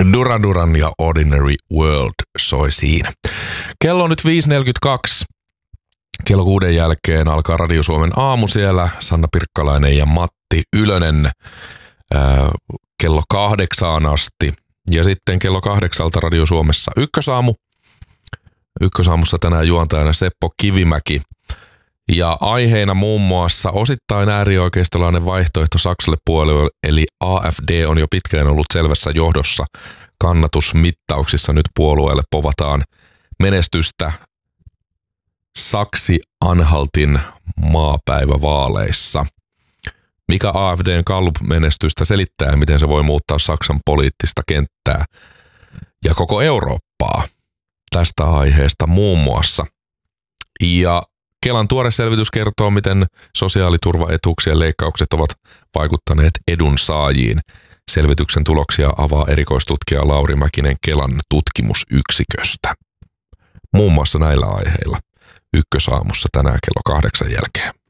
Duran Duran ja Ordinary World soi siinä. Kello on nyt 5.42. Kello 6 jälkeen alkaa Radio Suomen aamu siellä. Sanna Pirkkalainen ja Matti Ylönen kello 8 asti. Ja sitten kello 8 Radio Suomessa Ykkösaamu. Ykkösaamussa tänään juontajana Seppo Kivimäki. Ja aiheena muun muassa osittain äärioikeistolainen vaihtoehto Saksalle puolelle, eli AFD on jo pitkään ollut selvässä johdossa kannatusmittauksissa. Nyt puolueelle povataan menestystä Saksi-Anhaltin maapäivävaaleissa. Mikä AFDn Gallup-menestystä selittää ja miten se voi muuttaa Saksan poliittista kenttää ja koko Eurooppaa? Tästä aiheesta muun muassa. Ja Kelan tuore selvitys kertoo, miten sosiaaliturvaetuuksien leikkaukset ovat vaikuttaneet edunsaajiin. Selvityksen tuloksia avaa erikoistutkija Lauri Mäkinen Kelan tutkimusyksiköstä. Muun muassa näillä aiheilla Ykkösaamussa tänään kello 8 jälkeen.